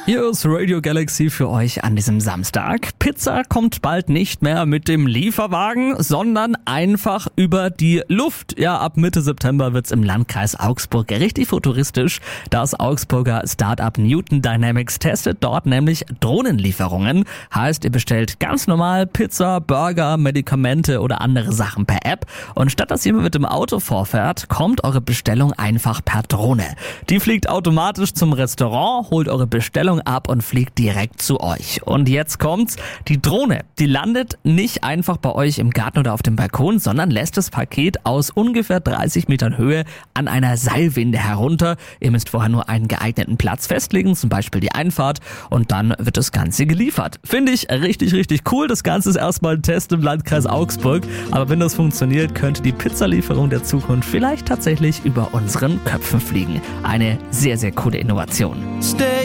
Hier ist Radio Galaxy für euch an diesem Samstag. Pizza kommt bald nicht mehr mit dem Lieferwagen, sondern einfach über die Luft. Ja, ab Mitte September wird's im Landkreis Augsburg richtig futuristisch. Das Augsburger Startup Newton Dynamics testet dort nämlich Drohnenlieferungen. Heißt, ihr bestellt ganz normal Pizza, Burger, Medikamente oder andere Sachen per App. Und statt dass jemand mit dem Auto vorfährt, kommt eure Bestellung einfach per Drohne. Die fliegt automatisch zum Restaurant, holt eure Bestellung ab und fliegt direkt zu euch. Und jetzt kommt's, die Drohne, die landet nicht einfach bei euch im Garten oder auf dem Balkon, sondern lässt das Paket aus ungefähr 30 Metern Höhe an einer Seilwinde herunter. Ihr müsst vorher nur einen geeigneten Platz festlegen, zum Beispiel die Einfahrt, und dann wird das Ganze geliefert. Finde ich richtig, richtig cool. Das Ganze ist erstmal ein Test im Landkreis Augsburg, aber wenn das funktioniert, könnte die Pizzalieferung der Zukunft vielleicht tatsächlich über unseren Köpfen fliegen. Eine sehr, sehr coole Innovation.